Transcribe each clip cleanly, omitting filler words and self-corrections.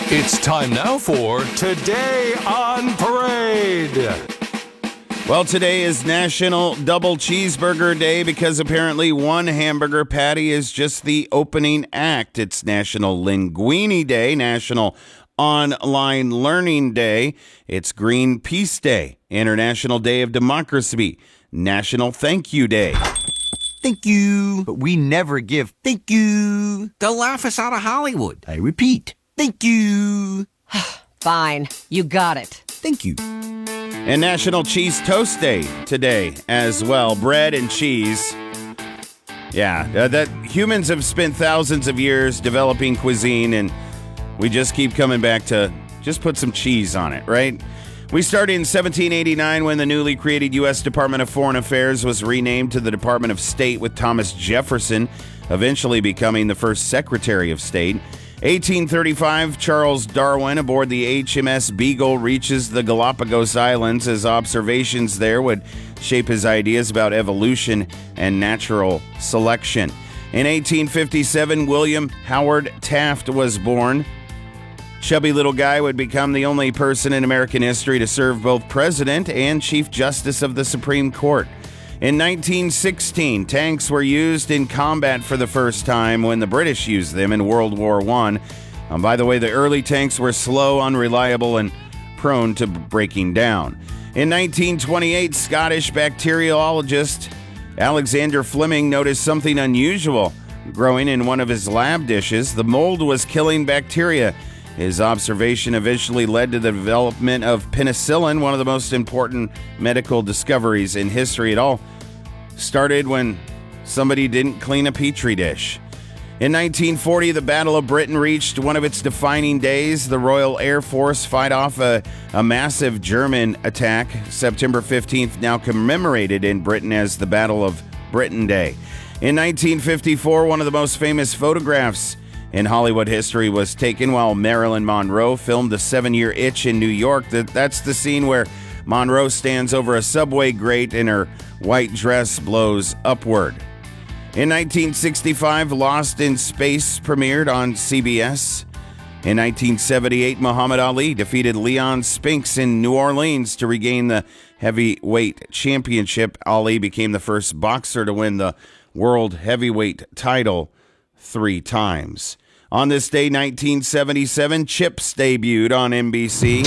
It's time now for Today on Parade. Well, today is National Double Cheeseburger Day because apparently one hamburger patty is just the opening act. It's National Linguine Day, National Online Learning Day. It's Green Peace Day, International Day of Democracy, National Thank You Day. Thank you. But we never give thank you. They'll laugh us out of Hollywood. I repeat, thank you. Fine. You got it. Thank you. And National Cheese Toast Day today as well. Bread and cheese. Yeah, that humans have spent thousands of years developing cuisine, and we just keep coming back to just put some cheese on it, right? We started in 1789 when the newly created U.S. Department of Foreign Affairs was renamed to the Department of State, with Thomas Jefferson eventually becoming the first Secretary of State. 1835, Charles Darwin aboard the HMS Beagle reaches the Galapagos Islands. His observations there would shape his ideas about evolution and natural selection. In 1857, William Howard Taft was born. Chubby little guy would become the only person in American history to serve both president and Chief Justice of the Supreme Court. In 1916, tanks were used in combat for the first time when the British used them in World War I. By the way, the early tanks were slow, unreliable, and prone to breaking down. In 1928, Scottish bacteriologist Alexander Fleming noticed something unusual growing in one of his lab dishes. The mold was killing bacteria. His observation eventually led to the development of penicillin, one of the most important medical discoveries in history. It all started when somebody didn't clean a petri dish. In 1940, the Battle of Britain reached one of its defining days. The Royal Air Force fight off a massive German attack. September 15th, now commemorated in Britain as the Battle of Britain Day. In 1954, one of the most famous photographs in Hollywood history was taken while Marilyn Monroe filmed The 7-Year Itch in New York. That's the scene where Monroe stands over a subway grate and her white dress blows upward. In 1965, Lost in Space premiered on CBS. In 1978, Muhammad Ali defeated Leon Spinks in New Orleans to regain the heavyweight championship. Ali became the first boxer to win the world heavyweight title 3 times. On this day, 1977, Chips debuted on NBC.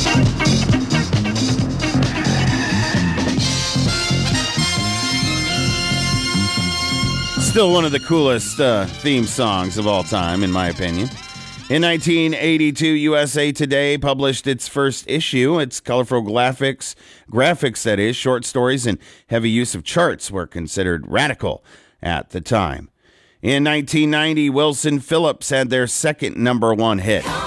Still one of the coolest theme songs of all time, in my opinion. In 1982, USA Today published its first issue. Its colorful graphics that is, short stories, and heavy use of charts were considered radical at the time. In 1990, Wilson Phillips had their second #1 hit.